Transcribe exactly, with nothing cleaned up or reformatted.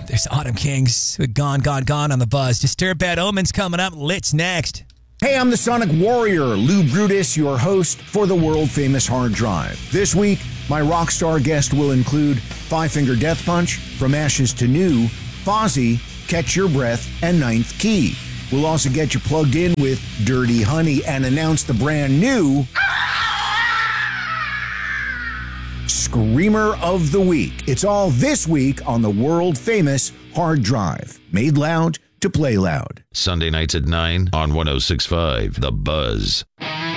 There's Autumn Kings with Gone, Gone, Gone on the buzz. Disturbed Bad Omens coming up. Lit's next. Hey, I'm the Sonic Warrior, Lou Brutus, your host for the world-famous Hard Drive. This week, my rock star guest will include Five Finger Death Punch, From Ashes to New, Fozzy, Catch Your Breath, and Ninth Key. We'll also get you plugged in with Dirty Honey and announce the brand new Screamer of the Week. It's all this week on the world-famous Hard Drive. Made loud to play loud. Sunday nights at nine on one oh six point five The Buzz.